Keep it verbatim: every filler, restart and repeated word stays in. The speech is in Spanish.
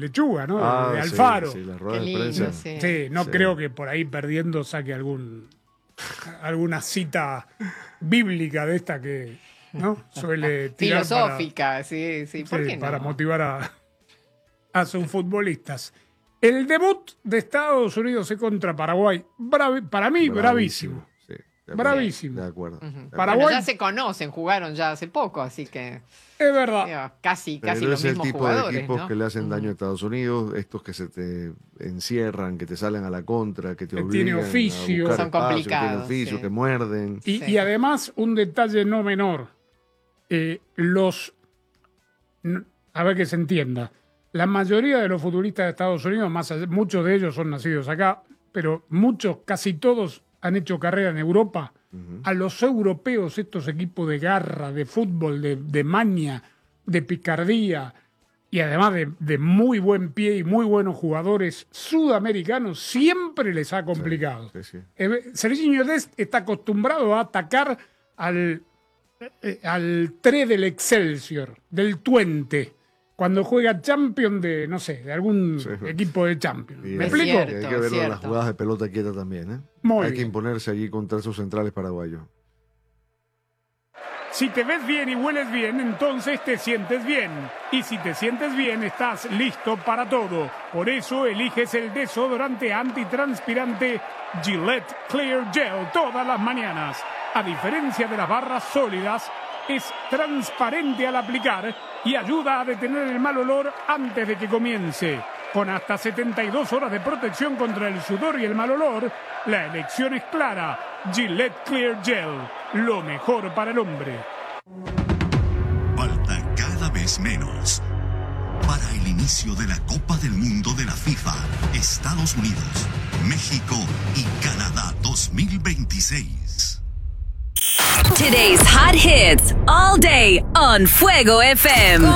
Lechuga, ¿no? Ah, de Alfaro. Sí, sí, la rueda Qué de lindo, prensa. sí. Sí, no Sí. creo que por ahí perdiendo saque algún alguna cita bíblica de esta que ¿no? suele tirar Filosófica, para, sí, sí. ¿Por sí, qué no? para motivar a, a sus futbolistas. El debut de Estados Unidos es contra Paraguay. Bravi, para mí, bravísimo. Sí, de acuerdo. Bravísimo. De acuerdo. Ujú. de acuerdo. Paraguay- Bueno, ya se conocen, jugaron ya hace poco, así que Es verdad. digo, casi, Pero casi es los el mismos tipo jugadores, de equipos ¿no? que le hacen daño a Estados Unidos, estos que se te encierran, que te salen a la contra, que te Que obligan tiene oficio. a buscar Son espacio, que complicados, tienen oficio, sí. que muerden. Y, Sí. y además, un detalle no menor. Eh, los. n- A ver que se entienda. La mayoría de los futbolistas de Estados Unidos, más allá- muchos de ellos son nacidos acá, pero muchos, casi todos, han hecho carrera en Europa. A los europeos, estos equipos de garra, de fútbol, de, de maña, de picardía, y además de, de muy buen pie y muy buenos jugadores sudamericanos, siempre les ha complicado. Sí, sí. Eh, Serginho Dest está acostumbrado a atacar al, eh, al tres del Excelsior, del Twente, cuando juega Champion de, no sé, de algún Sí. equipo de Champion. Y ¿Me Es hay- explico? cierto. y hay que ver las cierto. jugadas de pelota quieta también, ¿eh? Muy hay que bien. imponerse allí contra esos centrales paraguayos. Si te ves bien y hueles bien, entonces te sientes bien. Y si te sientes bien, estás listo para todo. Por eso eliges el desodorante antitranspirante Gillette Clear Gel todas las mañanas. A diferencia de las barras sólidas, es transparente al aplicar y ayuda a detener el mal olor antes de que comience. Con hasta setenta y dos horas de protección contra el sudor y el mal olor, la elección es clara. Gillette Clear Gel, lo mejor para el hombre. Falta cada vez menos para el inicio de la Copa del Mundo de la FIFA, Estados Unidos, México y Canadá dos mil veintiséis. Today's hot hits all day on Fuego F M.